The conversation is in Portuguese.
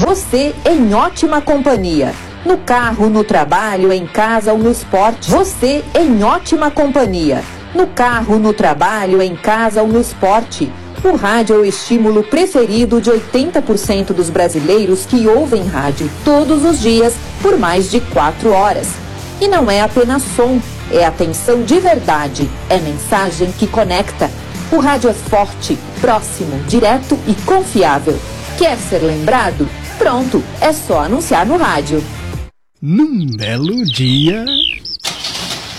Você em ótima companhia. No carro, no trabalho, em casa ou no esporte. Você em ótima companhia. No carro, no trabalho, em casa ou no esporte. O rádio é o estímulo preferido de 80% dos brasileiros que ouvem rádio todos os dias por mais de 4 horas. E não é apenas som, é atenção de verdade, é mensagem que conecta. O rádio é forte, próximo, direto e confiável. Quer ser lembrado? Pronto, é só anunciar no rádio. Num belo dia...